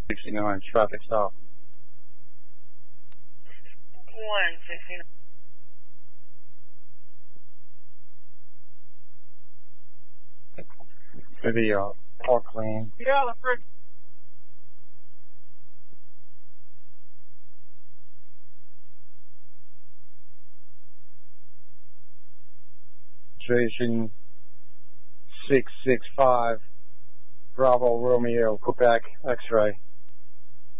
69, traffic stop. 169. For the park lane. Yeah, that's right. Registration 665, Bravo Romeo, Quebec, X-ray.